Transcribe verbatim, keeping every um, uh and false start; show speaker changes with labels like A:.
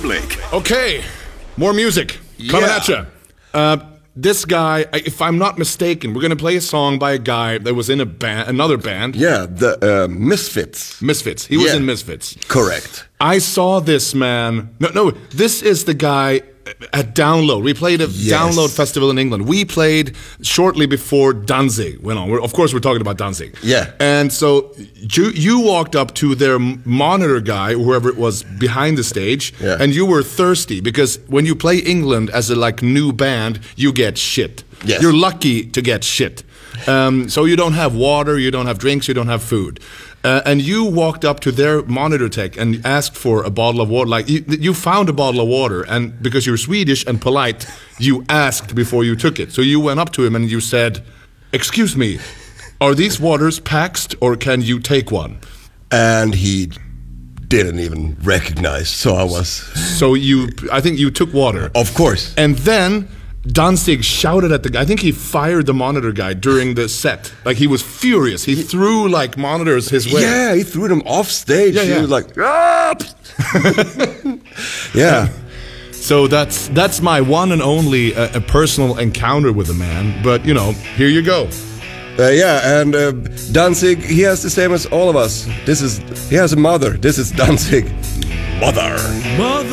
A: Republic.
B: Okay, more music coming
A: Yeah.
B: at you. Uh, this guy, if I'm not mistaken, we're gonna play a song by a guy that was in a band, another band.
A: Yeah, the uh, Misfits.
B: Misfits. He was
A: Yeah.
B: in Misfits.
A: Correct.
B: I saw this man. No, no, this is the guy at Download. We played at
A: Yes.
B: Download Festival in England. We played shortly before Danzig went on. We're, of course, we're talking about Danzig.
A: Yeah.
B: And so you, you walked up to their monitor guy, whoever it was behind the stage,
A: Yeah.
B: and you were thirsty because when you play England as a like new band, you get shit.
A: Yes.
B: You're lucky to get shit. Um, so you don't have water, you don't have drinks, you don't have food. Uh, and you walked up to their monitor tech and asked for a bottle of water. Like you, you found a bottle of water, and because you're Swedish and polite, you asked before you took it. So you went up to him and you said, "Excuse me, are these waters paxed, or can you take one?"
A: And he didn't even recognize, so I was...
B: So you, I think you took water.
A: Of course.
B: And then Danzig shouted at the guy. I think he fired the monitor guy during the set. Like he was furious. He threw like monitors his way.
A: Yeah, he threw them off stage.
B: Yeah,
A: He
B: yeah.
A: was like, ah! Yeah.
B: So that's that's my one and only uh, a personal encounter with a man. But you know, here you go.
A: Uh, yeah, and uh, Danzig, he has the same as all of us. This is, he has a mother. This is Danzig. Mother.
C: Mother.